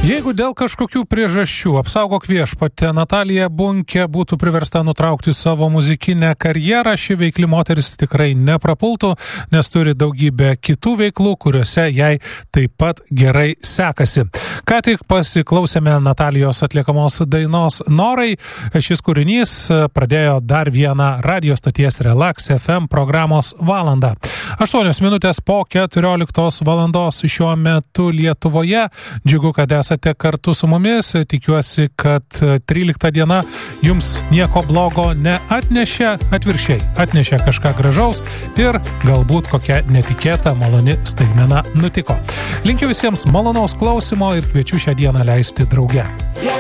Jeigu dėl kažkokių priežasčių apsaugok viešpatė Natalija Bunkė būtų priversta nutraukti savo muzikinę karjerą, ši veikli moteris tikrai neprapultų, nes turi daugybę kitų veiklų, kuriuose jai taip pat gerai sekasi. Ką tik pasiklausėme Natalijos atliekamos dainos Norai. Šis kūrinys pradėjo dar vieną radio stoties Relax FM programos valandą. 8 minutės po 14 valandos šiuo metu Lietuvoje. Džiugu, kad esate kartu su mumis. Tikiuosi, kad 13 diena jums nieko blogo neatnešė, atvirkščiai atnešė kažką gražaus ir galbūt kokia netikėta maloni staigmena nutiko. Linkiu visiems malonaus klausimo ir kviečiu šią dieną leisti drauge.